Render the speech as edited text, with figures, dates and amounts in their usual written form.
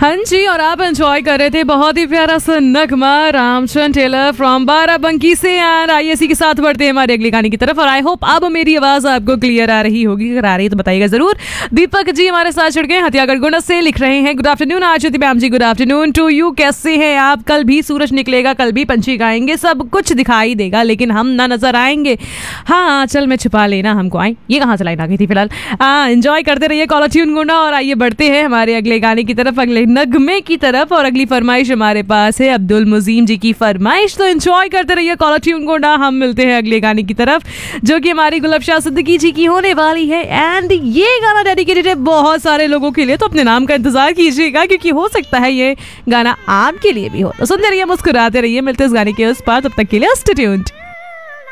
हाँ जी, और आप एंजॉय कर रहे थे बहुत ही प्यारा सा नगमा रामचंद्र टेलर फ्रॉम बाराबंकी से। एंड आइए इसी के साथ बढ़ते हैं हमारे अगले गाने की तरफ। और आई होप अब मेरी आवाज आपको क्लियर आ रही होगी, अगर आ रही है तो बताइएगा जरूर। दीपक जी हमारे साथ जुड़ गए हथियागढ़ गुना से, लिख रहे हैं good afternoon Aarti ma'am ji, good afternoon to you. कैसे हैं आप? कल भी सूरज निकलेगा, कल भी पंछी गाएंगे, सब कुछ दिखाई देगा लेकिन हम ना नजर आएंगे। हाँ चल मैं छुपा लेना हमको आई, ये कहाँ से लाइन आ गई थी फिलहाल। हाँ एंजॉय करते रहिए कॉलर ट्यून गुंडा। और आइए बढ़ते हैं हमारे अगले गाने की तरफ, अगले नगमे की तरफ। और अगली फरमाइश हमारे पास है अब्दुल मुजीम जी की फरमाइश, तो एंजॉय करते रहिए कॉलर ट्यून गुंडा। हम मिलते हैं अगले गाने की तरफ जो कि हमारी गुलबशाह सिद्दीकी जी की होने वाली है। एंड ये गाना डेडिकेटेड है बहुत सारे लोगों के लिए, तो अपने नाम का इंतजार कीजिएगा क्योंकि हो सकता है ये गाना आपके लिए भी हो। तो सुनते रहिए, मुस्कुराते रहिए, मिलते हैं इस गाने के उस पार, तब तक के लिए स्टे ट्यून्ड।